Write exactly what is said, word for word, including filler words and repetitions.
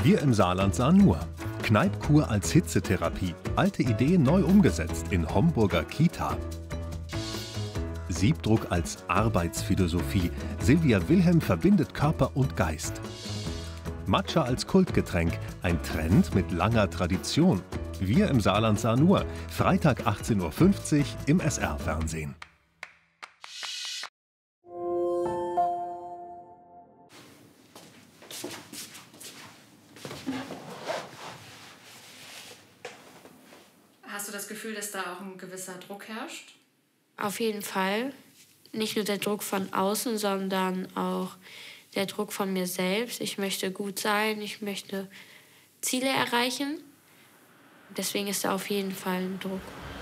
Wir im Saarland sahen nur. Kneipkur als Hitzetherapie. Alte Idee neu umgesetzt in Homburger Kita. Siebdruck als Arbeitsphilosophie. Silvia Wilhelm verbindet Körper und Geist. Matcha als Kultgetränk. Ein Trend mit langer Tradition. Wir im Saarland sahen nur. Freitag achtzehn Uhr fünfzig im S R-Fernsehen. Hast du das Gefühl, dass da auch ein gewisser Druck herrscht? Auf jeden Fall. Nicht nur der Druck von außen, sondern auch der Druck von mir selbst. Ich möchte gut sein, ich möchte Ziele erreichen. Deswegen ist da auf jeden Fall ein Druck.